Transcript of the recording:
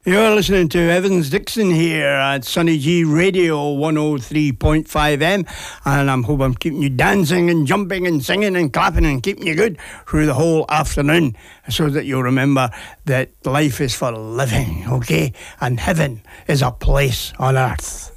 You're listening to Evans Dixon here at Sunny G Radio 103.5 M, and I hope I'm keeping you dancing and jumping and singing and clapping and keeping you good through the whole afternoon, so that you'll remember that life is for living, okay? And heaven is a place on earth.